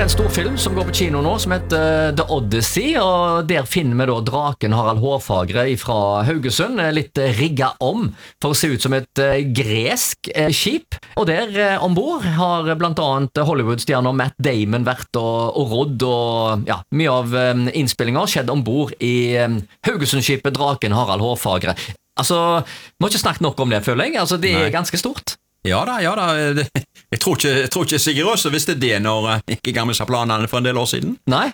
en storfilm som går på kino nå, som heter The Odyssey, og der finner vi da draken Harald Hårfagre fra Haugesund, litt rigget om for å se ut som et gresk skip. Og der ombord har blant annet Hollywood-stjerner Matt Damon vært og rodd, og ja, mye av innspillinger skjedde ombord i Haugesundskipet draken Harald Hårfagre. Altså, må ikke snakke nok om det, føler jeg. Altså, det er ganske stort. Ja da. Jeg tror ikke Sigurd Røse visste det når ikke gamle sa planene for en del år siden. Nei.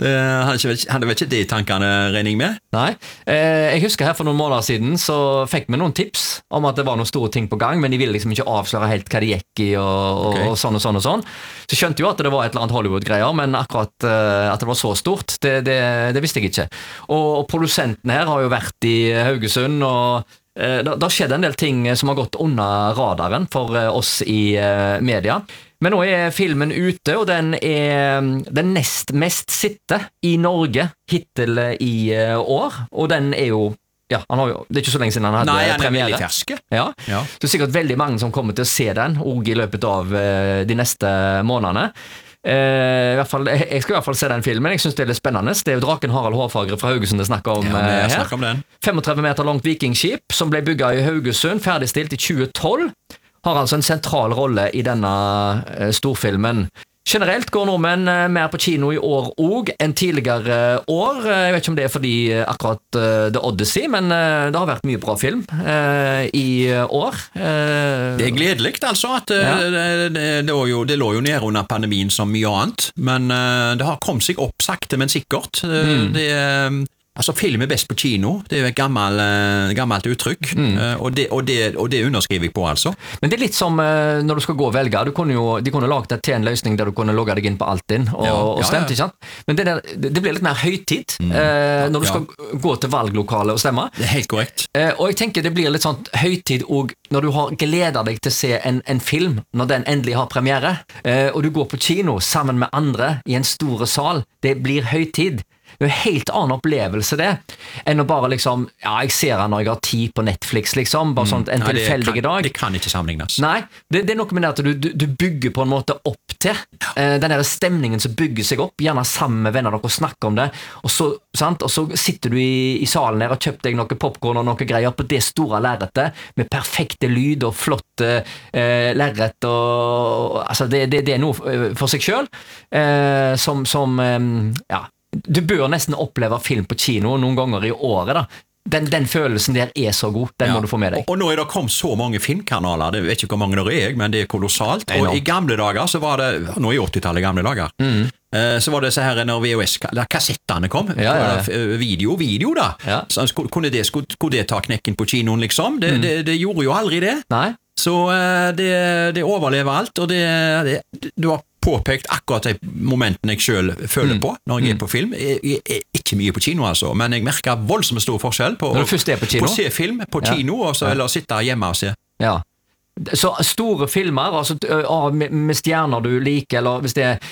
Hadde vel ikke det i tankene, regning med? Nei. Jeg husker her for noen måneder siden så fikk vi noen tips om at det var noen store ting på gang, men de ville liksom ikke avsløre helt hva de gikk i og sånn. Så skjønte jo at det var et eller annet Hollywood-greier, men akkurat at det var så stort, det visste jeg ikke. Og produsenten her har jo vært i Haugesund, og det har skjedd en del ting som har gått under radaren for oss i media. Men nå er filmen ute, og den er den nest mest sitte i Norge hittil i år. Og den er jo, det er ikke så lenge siden han hadde premiere. Nei, han er veldig ferske. Ja. Det er sikkert veldig mange som kommer til å se den, og i løpet av de neste månedene. Jeg skal i hvert fall se den filmen. Jeg synes det er litt spennende. Det er jo draken Harald Hårfagre fra Haugesund det snakker om her. Snakker om den. 35 meter langt vikingskip som ble bygget i Haugesund, ferdigstilt i 2012, har altså en sentral rolle i denne storfilmen. Generelt går nordmenn mer på kino i år også enn tidligere år. Jeg vet ikke om det er fordi akkurat The Odyssey, men det har vært mye bra film i år. Det er gledelig altså at det lå jo nede under pandemien som mye annet, men det har kommet seg opp sakte, men sikkert. Altså, film er best på kino, det er jo et gammelt uttrykk, og det underskriver jeg på, altså. Men det er litt som når du skal gå og velge, de kunne laget det til en løsning der du kunne logge deg inn på Altinn og stemt, ikke sant? Men det blir litt mer høytid når du skal gå til valglokalet og stemme. Det er helt korrekt. Og jeg tenker det blir litt sånn høytid og når du har gledet deg til å se en film, når den endelig har premiere, og du går på kino sammen med andre i en store sal, det blir høytid. Det er en helt annen opplevelse det, enn å bare liksom, jeg ser han når jeg har tid på Netflix, liksom, bare sånn en tilfeldig dag. Det kan ikke sammenlignes. Nei, det er noe med det at du bygger på en måte opp til den der stemningen som bygger seg opp, gjerne sammen med venner dere og snakker om det, og så sitter du i salen her og kjøper deg noe popcorn og noe greier på det store lerretet, med perfekte lyd og flotte lerret, og altså det er noe for seg selv, du bør nesten oppleve film på kino noen ganger i året da. Den følelsen der er så god, den må du få med deg. Og nå er det kommet så mange filmkanaler, det vet ikke hvor mange det er, men det er kolossalt. Og i gamle dager så var det, nå i 80-tallet gamle dager, så var det så her når kassettene kom, video da. Så skulle det ta knekken på kinoen liksom? Det gjorde jo aldri det. Nei. Så det overlever alt, og du har påpekt akkurat de momentene jeg selv føler på når jeg er på film. Jeg er ikke mye på kino altså, men jeg merker voldsomt stor forskjell på å se film på kino, eller sitte hjemme og se. Ja. Så store filmer, altså med stjerner du liker, eller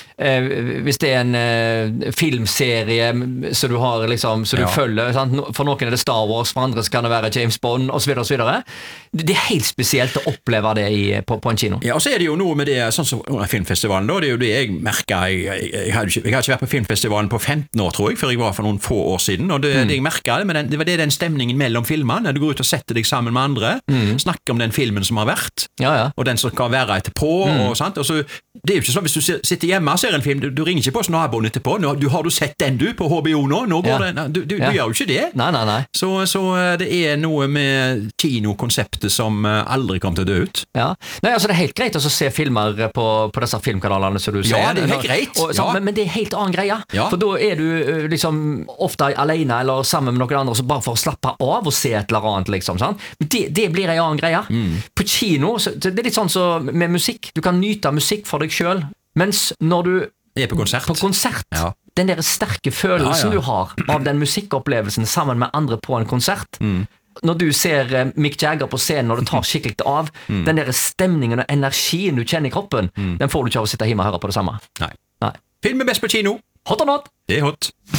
hvis det er en filmserie så du har liksom, så du følger, sant? For noen er det Star Wars, for andre kan det være James Bond, og så videre og så videre. Det er helt spesielt å oppleve det på en kino. Ja, og så er det jo noe med det, sånn som under filmfestivalen, da, det er jo det jeg merker, jeg har ikke vært på filmfestivalen på 15 år, tror jeg, før jeg var for noen få år siden, og det jeg merker, men det var den stemningen mellom filmene, du går ut og setter deg sammen med andre, snakker om den filmen som har vært, og den som kan være etterpå, og sant, og så, det er jo ikke sånn, hvis du sitter hjemme og ser en film, du ringer ikke på naboen etterpå, har du sett den du på HBO nå går det, du gjør jo ikke det. Nei. Så det er noe med kinokonsept som aldri kom til å dø ut. Ja. Nei, altså det er helt greit å se filmer på disse filmkanalene som du ser. Ja, det er helt greit. Men det er helt annen greie. For da er du liksom ofte alene eller sammen med noen andre så bare for å slappe av og se et eller annet liksom, sant? Men det blir en annen greie. På kino, så det er litt sånn så med musikk. Du kan nyte musikk for deg selv, mens når du er på konsert, den der sterke følelsen du har av den musikkopplevelsen sammen med andre på en konsert, når du ser Mick Jagger på scenen og det tar skikkelig av, den der stemningen og energien du kjenner i kroppen, den får du ikke av å sitte hjemme og høre på det samme. Nei. Film er best på kino. Hot or not? Det er hot.